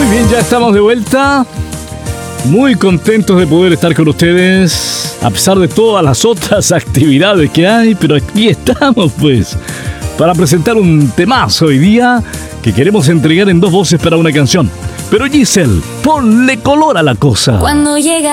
Muy bien, ya estamos de vuelta. Muy contentos de poder estar con ustedes, a pesar de todas las otras actividades que hay, pero aquí estamos pues, para presentar un temazo hoy día que queremos entregar en dos voces para una canción. Pero Giselle, ponle color a la cosa. Cuando llega